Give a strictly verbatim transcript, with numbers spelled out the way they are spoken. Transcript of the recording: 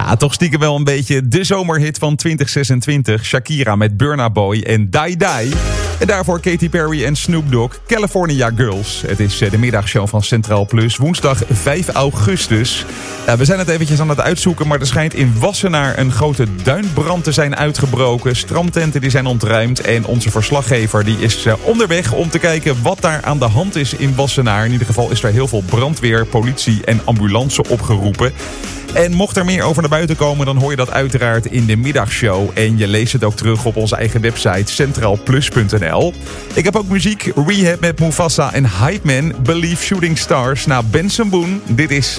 Ja, toch stiekem wel een beetje de zomerhit van twintig zesentwintig. Shakira met Burna Boy en Die Die. En daarvoor Katy Perry en Snoop Dogg, California Girls. Het is de middagshow van Centraal Plus, woensdag vijf augustus. Ja, we zijn het eventjes aan het uitzoeken, maar er schijnt in Wassenaar een grote duinbrand te zijn uitgebroken. Strandtenten die zijn ontruimd en onze verslaggever die is onderweg om te kijken wat daar aan de hand is in Wassenaar. In ieder geval is er heel veel brandweer, politie en ambulance opgeroepen. En mocht er meer over naar buiten komen, dan hoor je dat uiteraard in de middagshow. En je leest het ook terug op onze eigen website centraal plus punt n l. Ik heb ook muziek, Rehab met Mufasa en Hype Man, Believe Shooting Stars na Benson Boone. Dit is